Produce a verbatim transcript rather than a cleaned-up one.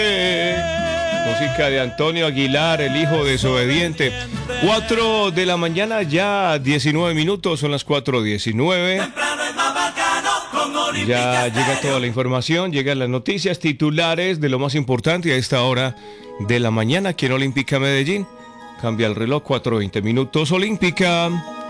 Música de Antonio Aguilar, el hijo desobediente. Cuatro de la mañana, ya diecinueve minutos, son las cuatro diecinueve. Ya llega toda la información, llegan las noticias, titulares de lo más importante a esta hora de la mañana aquí en Olímpica Medellín. Cambia el reloj, cuatro veinte minutos, Olímpica.